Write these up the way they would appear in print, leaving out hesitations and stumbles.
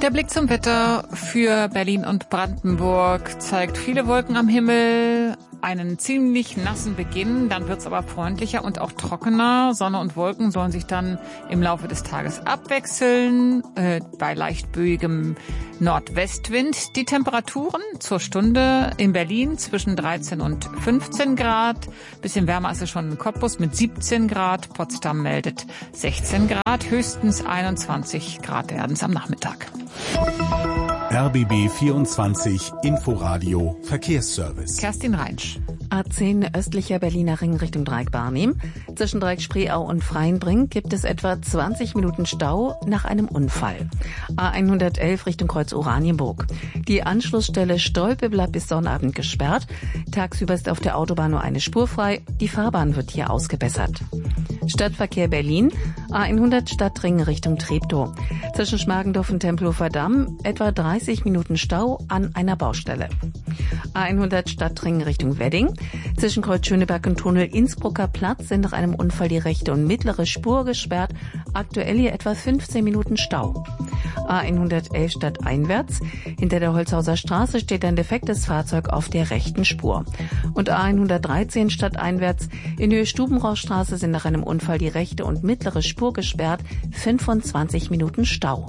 Der Blick zum Wetter für Berlin und Brandenburg zeigt viele Wolken am Himmel, einen ziemlich nassen Beginn, dann wird's aber freundlicher und auch trockener. Sonne und Wolken sollen sich dann im Laufe des Tages abwechseln, bei leicht böigem Nordwestwind. Die Temperaturen zur Stunde in Berlin zwischen 13 und 15 Grad. Bisschen wärmer ist es schon in Cottbus mit 17 Grad. Potsdam meldet 16 Grad, höchstens 21 Grad werden es am Nachmittag. RBB 24 Inforadio Verkehrsservice. Kerstin Reinsch. A10 östlicher Berliner Ring Richtung Dreieck-Barnim. Zwischen Dreieck-Spreeau und Freienbrink gibt es etwa 20 Minuten Stau nach einem Unfall. A111 Richtung Kreuz Oranienburg. Die Anschlussstelle Stolpe bleibt bis Sonnabend gesperrt. Tagsüber ist auf der Autobahn nur eine Spur frei. Die Fahrbahn wird hier ausgebessert. Stadtverkehr Berlin. A100 Stadtring Richtung Treptow. Zwischen Schmargendorf und Tempelhofer Damm etwa 30 Minuten Stau an einer Baustelle. A100 Stadtring Richtung Wedding. Zwischen Kreuz Schöneberg und Tunnel Innsbrucker Platz sind nach einem Unfall die rechte und mittlere Spur gesperrt. Aktuell hier etwa 15 Minuten Stau. A111 stadteinwärts. Hinter der Holzhauser Straße steht ein defektes Fahrzeug auf der rechten Spur. Und A113 stadteinwärts. In Höhe Stubenrauchstraße sind nach einem Unfall die rechte und mittlere Spur gesperrt. 25 Minuten Stau.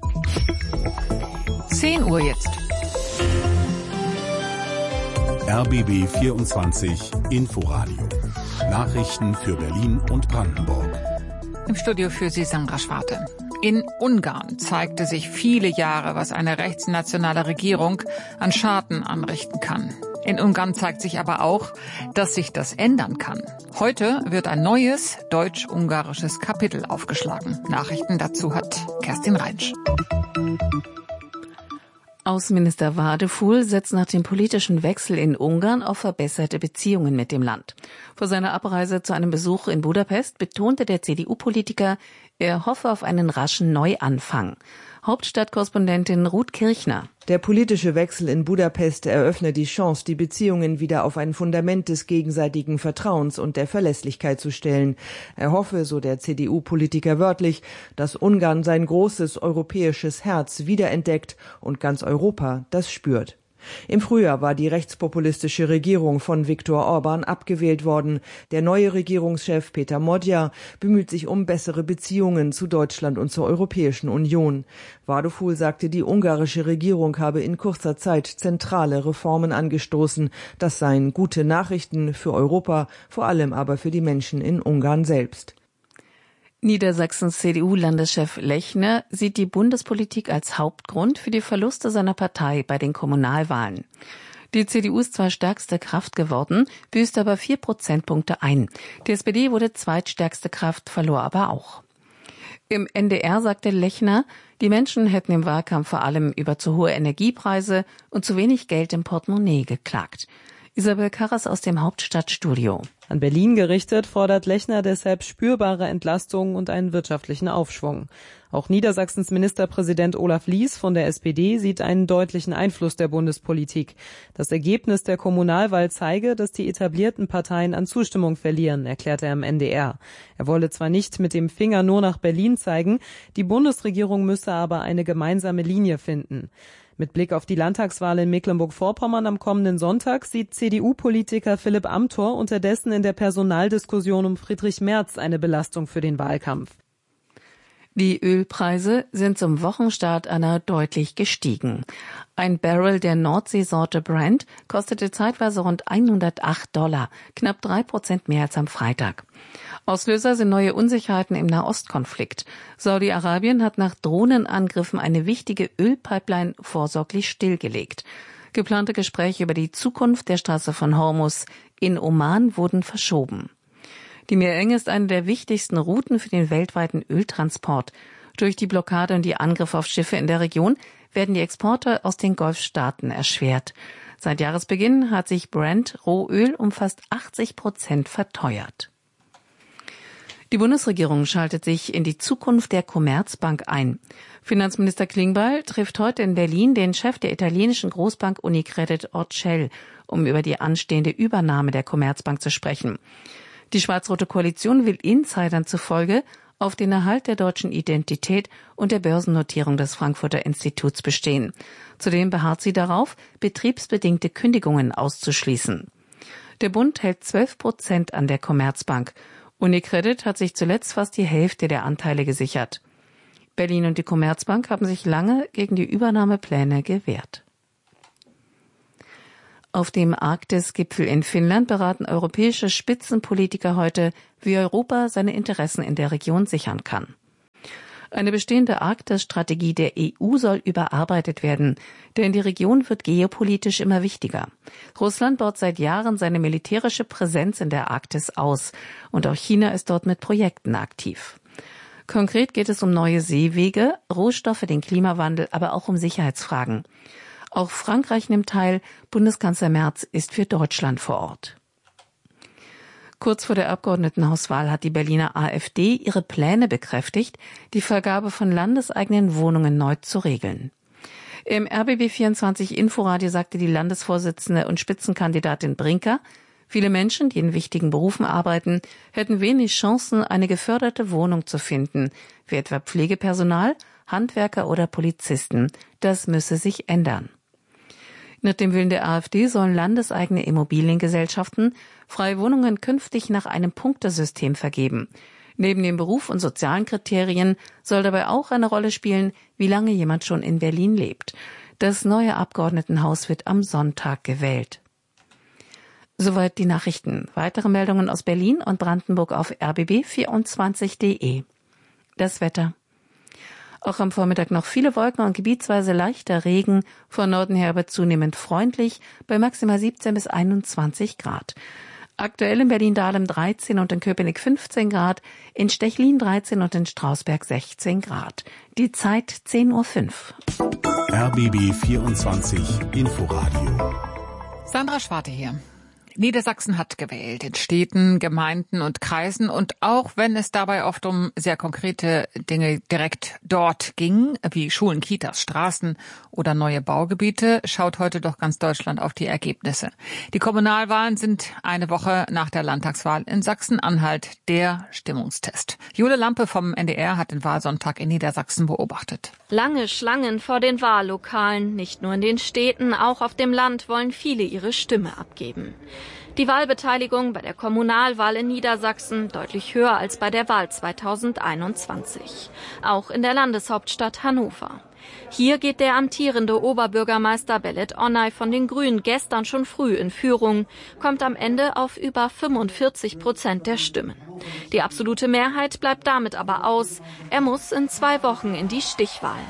10 Uhr jetzt. RBB 24 Inforadio. Nachrichten für Berlin und Brandenburg. Im Studio für Sie Sandra Schwarte. In Ungarn zeigte sich viele Jahre, was eine rechtsnationale Regierung an Schaden anrichten kann. In Ungarn zeigt sich aber auch, dass sich das ändern kann. Heute wird ein neues deutsch-ungarisches Kapitel aufgeschlagen. Nachrichten dazu hat Kerstin Reinsch. Außenminister Wadefuhl setzt nach dem politischen Wechsel in Ungarn auf verbesserte Beziehungen mit dem Land. Vor seiner Abreise zu einem Besuch in Budapest betonte der CDU-Politiker, er hoffe auf einen raschen Neuanfang. Hauptstadtkorrespondentin Ruth Kirchner. Der politische Wechsel in Budapest eröffne die Chance, die Beziehungen wieder auf ein Fundament des gegenseitigen Vertrauens und der Verlässlichkeit zu stellen. Er hoffe, so der CDU-Politiker wörtlich, dass Ungarn sein großes europäisches Herz wiederentdeckt und ganz Europa das spürt. Im Frühjahr war die rechtspopulistische Regierung von Viktor Orban abgewählt worden. Der neue Regierungschef Peter Modja bemüht sich um bessere Beziehungen zu Deutschland und zur Europäischen Union. Wadefuhl sagte, die ungarische Regierung habe in kurzer Zeit zentrale Reformen angestoßen. Das seien gute Nachrichten für Europa, vor allem aber für die Menschen in Ungarn selbst. Niedersachsens CDU-Landeschef Lechner sieht die Bundespolitik als Hauptgrund für die Verluste seiner Partei bei den Kommunalwahlen. Die CDU ist zwar stärkste Kraft geworden, büßt aber 4 Prozentpunkte ein. Die SPD wurde zweitstärkste Kraft, verlor aber auch. Im NDR sagte Lechner, die Menschen hätten im Wahlkampf vor allem über zu hohe Energiepreise und zu wenig Geld im Portemonnaie geklagt. Isabel Karras aus dem Hauptstadtstudio. An Berlin gerichtet fordert Lechner deshalb spürbare Entlastungen und einen wirtschaftlichen Aufschwung. Auch Niedersachsens Ministerpräsident Olaf Lies von der SPD sieht einen deutlichen Einfluss der Bundespolitik. Das Ergebnis der Kommunalwahl zeige, dass die etablierten Parteien an Zustimmung verlieren, erklärte er im NDR. Er wolle zwar nicht mit dem Finger nur nach Berlin zeigen, die Bundesregierung müsse aber eine gemeinsame Linie finden. Mit Blick auf die Landtagswahl in Mecklenburg-Vorpommern am kommenden Sonntag sieht CDU-Politiker Philipp Amthor unterdessen in der Personaldiskussion um Friedrich Merz eine Belastung für den Wahlkampf. Die Ölpreise sind zum Wochenstart deutlich gestiegen. Ein Barrel der Nordseesorte Brent kostete zeitweise rund $108, knapp 3% mehr als am Freitag. Auslöser sind neue Unsicherheiten im Nahostkonflikt. Saudi-Arabien hat nach Drohnenangriffen eine wichtige Ölpipeline vorsorglich stillgelegt. Geplante Gespräche über die Zukunft der Straße von Hormuz in Oman wurden verschoben. Die Meerenge ist eine der wichtigsten Routen für den weltweiten Öltransport. Durch die Blockade und die Angriffe auf Schiffe in der Region werden die Exporte aus den Golfstaaten erschwert. Seit Jahresbeginn hat sich Brent Rohöl um fast 80% verteuert. Die Bundesregierung schaltet sich in die Zukunft der Commerzbank ein. Finanzminister Klingbeil trifft heute in Berlin den Chef der italienischen Großbank Unicredit Orcel, um über die anstehende Übernahme der Commerzbank zu sprechen. Die schwarz-rote Koalition will Insidern zufolge auf den Erhalt der deutschen Identität und der Börsennotierung des Frankfurter Instituts bestehen. Zudem beharrt sie darauf, betriebsbedingte Kündigungen auszuschließen. Der Bund hält 12% an der Commerzbank. UniCredit hat sich zuletzt fast die Hälfte der Anteile gesichert. Berlin und die Commerzbank haben sich lange gegen die Übernahmepläne gewehrt. Auf dem Arktis-Gipfel in Finnland beraten europäische Spitzenpolitiker heute, wie Europa seine Interessen in der Region sichern kann. Eine bestehende Arktis-Strategie der EU soll überarbeitet werden, denn die Region wird geopolitisch immer wichtiger. Russland baut seit Jahren seine militärische Präsenz in der Arktis aus und auch China ist dort mit Projekten aktiv. Konkret geht es um neue Seewege, Rohstoffe, den Klimawandel, aber auch um Sicherheitsfragen. Auch Frankreich nimmt teil. Bundeskanzler Merz ist für Deutschland vor Ort. Kurz vor der Abgeordnetenhauswahl hat die Berliner AfD ihre Pläne bekräftigt, die Vergabe von landeseigenen Wohnungen neu zu regeln. Im RBB24 Inforadio sagte die Landesvorsitzende und Spitzenkandidatin Brinker, viele Menschen, die in wichtigen Berufen arbeiten, hätten wenig Chancen, eine geförderte Wohnung zu finden, wie etwa Pflegepersonal, Handwerker oder Polizisten. Das müsse sich ändern. Nach dem Willen der AfD sollen landeseigene Immobiliengesellschaften freie Wohnungen künftig nach einem Punktesystem vergeben. Neben dem Beruf und sozialen Kriterien soll dabei auch eine Rolle spielen, wie lange jemand schon in Berlin lebt. Das neue Abgeordnetenhaus wird am Sonntag gewählt. Soweit die Nachrichten. Weitere Meldungen aus Berlin und Brandenburg auf rbb24.de. Das Wetter. Auch am Vormittag noch viele Wolken und gebietsweise leichter Regen, von Norden her aber zunehmend freundlich, bei maximal 17 bis 21 Grad. Aktuell in Berlin-Dahlem 13 und in Köpenick 15 Grad, in Stechlin 13 und in Strausberg 16 Grad. Die Zeit 10:05 Uhr. RBB 24 Inforadio. Sandra Schwarte hier. Niedersachsen hat gewählt in Städten, Gemeinden und Kreisen und auch wenn es dabei oft um sehr konkrete Dinge direkt dort ging, wie Schulen, Kitas, Straßen oder neue Baugebiete, schaut heute doch ganz Deutschland auf die Ergebnisse. Die Kommunalwahlen sind eine Woche nach der Landtagswahl in Sachsen-Anhalt der Stimmungstest. Jule Lampe vom NDR hat den Wahlsonntag in Niedersachsen beobachtet. Lange Schlangen vor den Wahllokalen, nicht nur in den Städten, auch auf dem Land wollen viele ihre Stimme abgeben. Die Wahlbeteiligung bei der Kommunalwahl in Niedersachsen deutlich höher als bei der Wahl 2021. Auch in der Landeshauptstadt Hannover. Hier geht der amtierende Oberbürgermeister Belet Onay von den Grünen gestern schon früh in Führung, kommt am Ende auf über 45% der Stimmen. Die absolute Mehrheit bleibt damit aber aus. Er muss in 2 Wochen in die Stichwahl.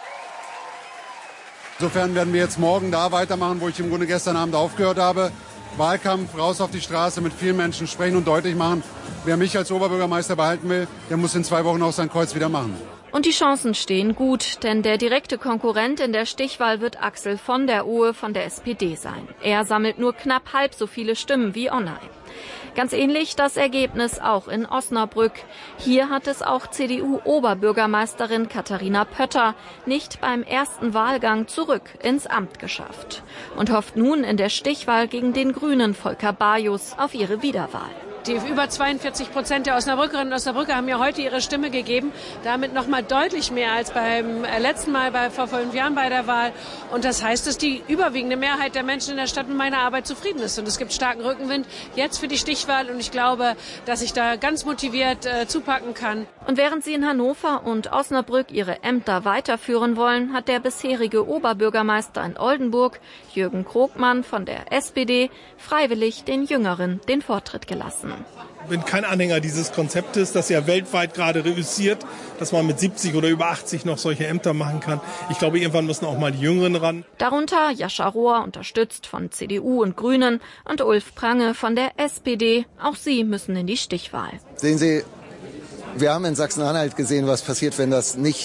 Insofern werden wir jetzt morgen da weitermachen, wo ich im Grunde gestern Abend aufgehört habe. Wahlkampf, raus auf die Straße, mit vielen Menschen sprechen und deutlich machen, wer mich als Oberbürgermeister behalten will, der muss in 2 Wochen auch sein Kreuz wieder machen. Und die Chancen stehen gut, denn der direkte Konkurrent in der Stichwahl wird Axel von der Ohe von der SPD sein. Er sammelt nur knapp halb so viele Stimmen wie Onay. Ganz ähnlich das Ergebnis auch in Osnabrück. Hier hat es auch CDU-Oberbürgermeisterin Katharina Pötter nicht beim ersten Wahlgang zurück ins Amt geschafft und hofft nun in der Stichwahl gegen den Grünen Volker Bajus auf ihre Wiederwahl. Die über 42% der Osnabrückerinnen und Osnabrücker haben ja heute ihre Stimme gegeben. Damit noch mal deutlich mehr als beim letzten Mal vor 5 Jahren bei der Wahl. Und das heißt, dass die überwiegende Mehrheit der Menschen in der Stadt mit meiner Arbeit zufrieden ist. Und es gibt starken Rückenwind jetzt für die Stichwahl. Und ich glaube, dass ich da ganz motiviert zupacken kann. Und während sie in Hannover und Osnabrück ihre Ämter weiterführen wollen, hat der bisherige Oberbürgermeister in Oldenburg, Jürgen Krogmann von der SPD, freiwillig den Jüngeren den Vortritt gelassen. Ich bin kein Anhänger dieses Konzeptes, das ja weltweit gerade reüssiert, dass man mit 70 oder über 80 noch solche Ämter machen kann. Ich glaube, irgendwann müssen auch mal die Jüngeren ran. Darunter Jascha Rohr, unterstützt von CDU und Grünen, und Ulf Prange von der SPD. Auch sie müssen in die Stichwahl. Sehen Sie, wir haben in Sachsen-Anhalt gesehen, was passiert, wenn das nicht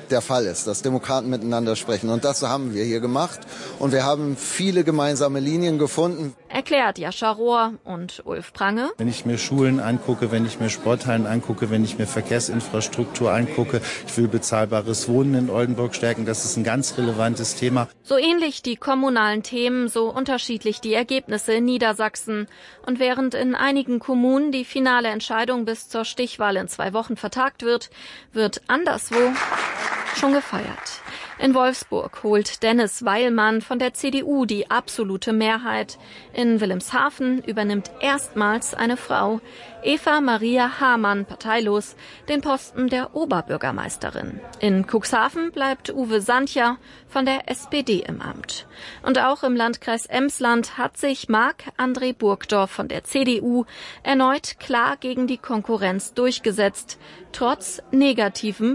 der Fall ist, dass Demokraten miteinander sprechen. Und das haben wir hier gemacht. Und wir haben viele gemeinsame Linien gefunden. Erklärt Jascha Rohr und Ulf Prange. Wenn ich mir Schulen angucke, wenn ich mir Sporthallen angucke, wenn ich mir Verkehrsinfrastruktur angucke, ich will bezahlbares Wohnen in Oldenburg stärken, das ist ein ganz relevantes Thema. So ähnlich die kommunalen Themen, so unterschiedlich die Ergebnisse in Niedersachsen. Und während in einigen Kommunen die finale Entscheidung bis zur Stichwahl in 2 Wochen vertagt wird, wird anderswo schon gefeiert. In Wolfsburg holt Dennis Weilmann von der CDU die absolute Mehrheit. In Wilhelmshaven übernimmt erstmals eine Frau, Eva Maria Hamann, parteilos, den Posten der Oberbürgermeisterin. In Cuxhaven bleibt Uwe Sancher von der SPD im Amt. Und auch im Landkreis Emsland hat sich Marc-André Burgdorf von der CDU erneut klar gegen die Konkurrenz durchgesetzt, trotz negativem